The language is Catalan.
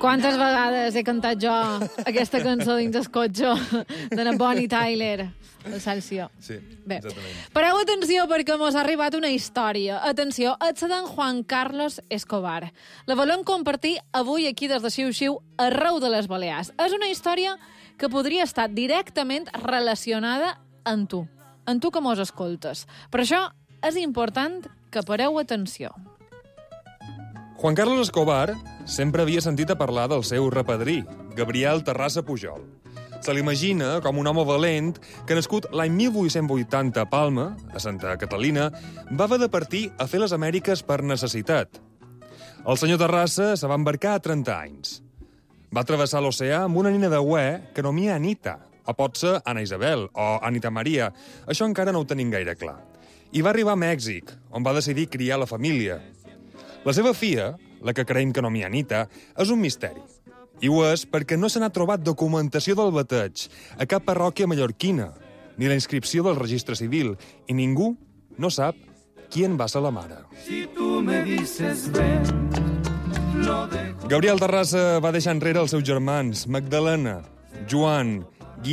Quantes vegades he cantat jo aquesta cançó dins el cotxe de la Bonnie Tyler, la Salsió. Sí, bé, exactament. Pareu atenció perquè mos ha arribat una història. Atenció, és d'en Juan Carlos Escobar. La volem compartir avui aquí des de Xiu-Xiu, arreu de les Balears. És una història que podria estar directament relacionada amb tu que mos escoltes. Per això és important que pareu atenció. Juan Carlos Escobar sempre havia sentit a parlar del seu repadrí, Gabriel Terrassa Pujol. Se l'imagina com un home valent que, nascut l'any 1880 a Palma, a Santa Catalina, va haver de partir a fer les Amèriques per necessitat. El senyor Terrassa se va embarcar a 30 anys. Va travessar l'oceà amb una nina de Güé que nomia Anita, o pot ser Anna Isabel o Anita Maria. Això encara no ho tenim gaire clar. I va arribar a Mèxic, on va decidir criar la família. La seva filla, la que creiem que nomia Anita, és un misteri. I ho és perquè no se n'ha trobat documentació del bateig a cap parròquia mallorquina, ni la inscripció del registre civil, i ningú no sap qui en va ser la mare. Si tu me dices ven, lo dejo. Gabriel Terrassa va deixar enrere els seus germans, Magdalena, Joan